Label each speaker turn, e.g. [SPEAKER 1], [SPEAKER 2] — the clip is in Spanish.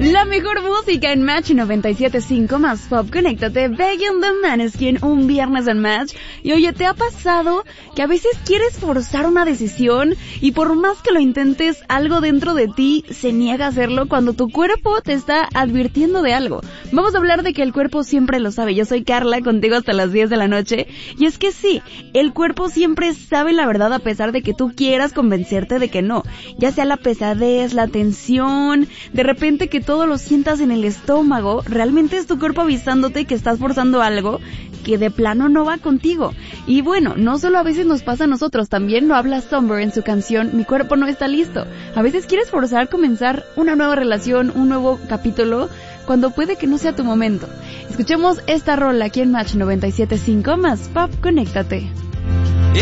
[SPEAKER 1] La mejor música en Match 97.5 más pop. Conéctate, Begging the Maneskin, un viernes en Match. Y oye, ¿te ha pasado que a veces quieres forzar una decisión y por más que lo intentes, algo dentro de ti se niega a hacerlo cuando tu cuerpo te está advirtiendo de algo? Vamos a hablar de que el cuerpo siempre lo sabe. Yo soy Carla, contigo hasta las 10 de la noche. Y es que sí, el cuerpo siempre sabe la verdad a pesar de que tú quieras convencerte de que no. Ya sea la pesadez, la tensión, de repente que todo lo sientas en el estómago, realmente es tu cuerpo avisándote que estás forzando algo que de plano no va contigo. Y bueno, no solo a veces nos pasa a nosotros, también lo habla Somber en su canción Mi cuerpo no está listo. A veces quieres forzar comenzar una nueva relación, un nuevo capítulo, cuando puede que no sea tu momento. Escuchemos esta rola aquí en Match 97.5 más pop. Conéctate.